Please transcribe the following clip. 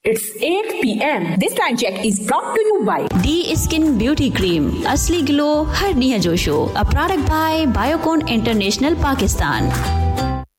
It's 8 p.m. This time check is brought to you by D Skin Beauty Cream. Asli glow, har niya josho. A product by Biocon International, Pakistan.